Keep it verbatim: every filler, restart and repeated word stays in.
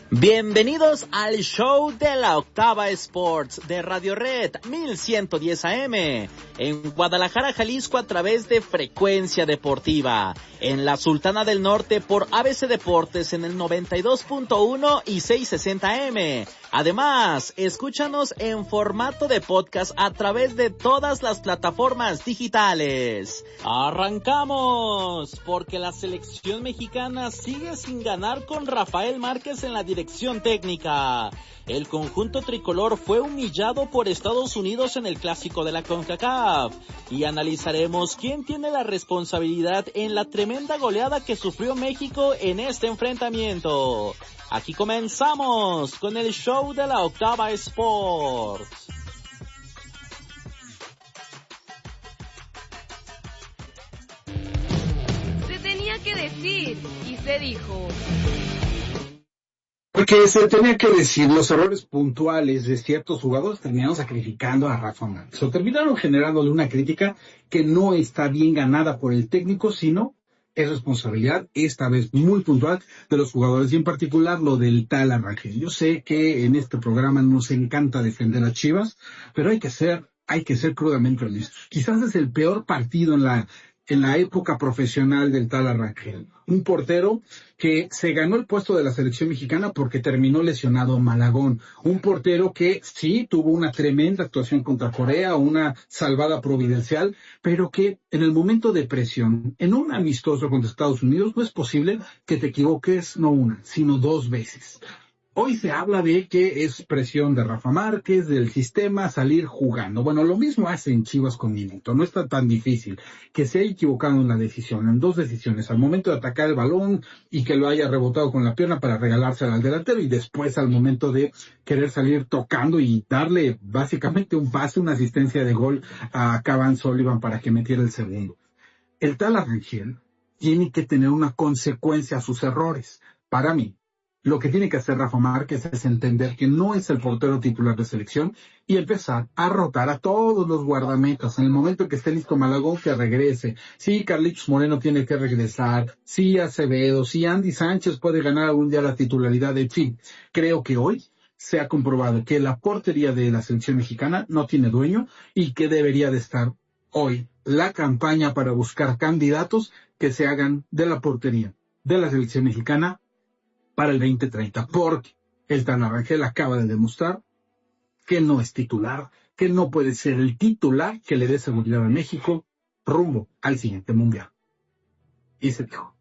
Bienvenidos al show de la Octava Sports de Radio Red mil ciento diez A M en Guadalajara, Jalisco, a través de Frecuencia Deportiva, en la Sultana del Norte por A B C Deportes en el noventa y dos punto uno y seiscientos sesenta A M. Además, escúchanos en formato de podcast a través de todas las plataformas digitales. ¡Arrancamos! Porque la selección mexicana sigue sin ganar con Rafael Márquez en la dirección técnica. El conjunto tricolor fue humillado por Estados Unidos en el Clásico de la CONCACAF. Y analizaremos quién tiene la responsabilidad en la tremenda goleada que sufrió México en este enfrentamiento. Aquí comenzamos con el show de la Octava Sports. Se tenía que decir y se dijo. Porque se tenía que decir, los errores puntuales de ciertos jugadores terminaron sacrificando a Rafa Márquez, o terminaron generándole una crítica que no está bien ganada por el técnico, sino es responsabilidad, esta vez muy puntual, de los jugadores, y en particular lo del Tala Rangel. Yo sé que en este programa nos encanta defender a Chivas, pero hay que ser, hay que ser crudamente honestos. Quizás es el peor partido en la en la época profesional del Tala Rangel. Un portero que se ganó el puesto de la selección mexicana porque terminó lesionado Malagón. Un portero que sí tuvo una tremenda actuación contra Corea, una salvada providencial, pero que en el momento de presión, en un amistoso contra Estados Unidos, no es posible que te equivoques no una, sino dos veces. Hoy se habla de que es presión de Rafa Márquez, del sistema, salir jugando. Bueno, lo mismo hace en Chivas con Minuto. No está tan difícil que se haya equivocado en la decisión, en dos decisiones. Al momento de atacar el balón y que lo haya rebotado con la pierna para regalársela al delantero, y después al momento de querer salir tocando y darle básicamente un pase, una asistencia de gol a Cavani Sullivan para que metiera el segundo. El Tala Rangel tiene que tener una consecuencia a sus errores. Para mí, lo que tiene que hacer Rafa Márquez es entender que no es el portero titular de selección y empezar a rotar a todos los guardametas. En el momento en que esté listo Malagón, que regrese. Sí, Carlitos Moreno tiene que regresar. Sí, Acevedo. Sí, Andy Sánchez puede ganar algún día la titularidad de fin. Creo que hoy se ha comprobado que la portería de la selección mexicana no tiene dueño y que debería de estar hoy la campaña para buscar candidatos que se hagan de la portería de la selección mexicana para el veinte treinta, porque el Tala Rangel acaba de demostrar que no es titular, que no puede ser el titular que le dé seguridad a México rumbo al siguiente mundial. Y se dijo.